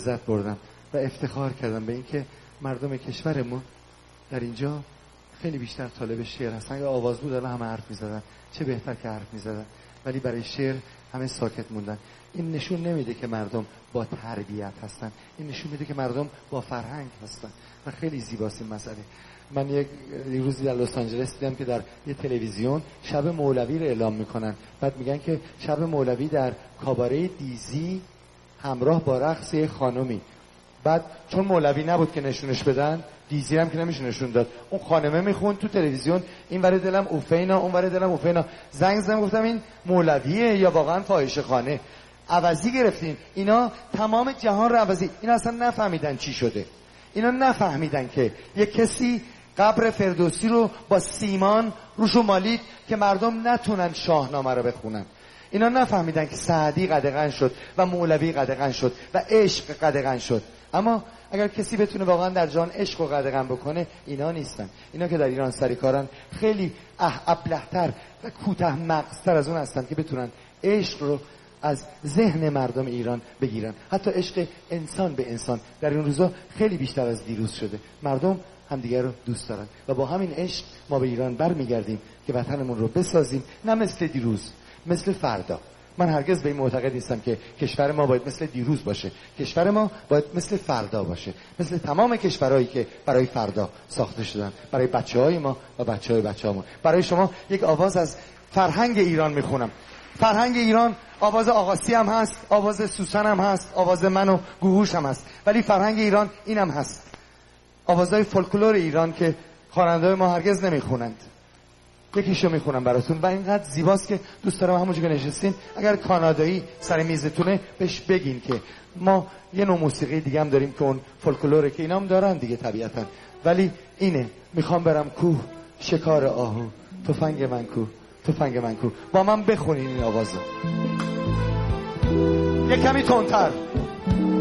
لذت بردم و افتخار کردم به اینکه مردم کشورمون در اینجا خیلی بیشتر طالب شعر هستن. اگه آواز بود الان همه حرف می‌زدن، چه بهتر که حرف می‌زدن، ولی برای شعر همه ساکت موندن. این نشون نمیده که مردم با تربیت هستن، این نشون میده که مردم با فرهنگ هستن و خیلی زیباست این مسئله. من یک روزی در لس آنجلس دیدم که در یه تلویزیون شب مولوی رو اعلام میکنن، بعد میگن که شب مولوی در کاباره دیزی همراه با رقص خانمی. بعد چون مولوی نبود که نشونش بدن، دیزی هم که نمیشه نشون داد، اون خانمه میخوند تو تلویزیون، این ور دلم اوفینا اون ور دلم اوفینا. زنگ زدم گفتم این مولویه یا واقعا فاحشه خانه؟ عوضی گرفتین. اینا تمام جهان رو عوضی. اینا اصلا نفهمیدن چی شده. اینا نفهمیدن که یک کسی قبر فردوسی رو با سیمان روشو مالید که مردم نتونن شاهنامه رو بخونن. اینا نفهمیدن که سعدی قدغن شد و مولوی قدغن شد و عشق قدغن شد. اما اگر کسی بتونه واقعا در جان عشق و قدغن بکنه، اینا نیستن. اینا که در ایران سرکارن خیلی ابله‌تر و کوتاه مغزتر از اون هستن که بتونن عشق رو از ذهن مردم ایران بگیرن. حتی عشق انسان به انسان در این روزا خیلی بیشتر از دیروز شده. مردم همدیگر رو دوست دارن و با همین عشق ما به ایران برمیگردیم که وطنمون رو بسازیم، نه مثل دیروز، مثل فردا. من هرگز به این معتقد نیستم که کشور ما باید مثل دیروز باشه. کشور ما باید مثل فردا باشه، مثل تمام کشورهایی که برای فردا ساخته شدن، برای بچه‌های ما و بچه‌های بچه‌هامون. برای شما یک آواز از فرهنگ ایران میخونم. فرهنگ ایران آواز آقاسی هم هست، آواز سوسن هم هست، آواز من و گوهوش هم هست، ولی فرهنگ ایران اینم هست. آوازهای فولکلور ایران که خواننده‌های ما هرگز نمیخونند. یکیشو میخونم براتون و اینقدر زیباست که دوست دارم همونجا که نشستین اگر کانادایی سر میزتونه بهش بگین که ما یه نوع موسیقی دیگه هم داریم که اون فولکلوره که اینا هم دارن دیگه طبیعتا، ولی اینه. میخوام برم کوه شکار آهو، تفنگ من کو، تفنگ من کو. با من بخونین این آوازو یه کمی تندتر.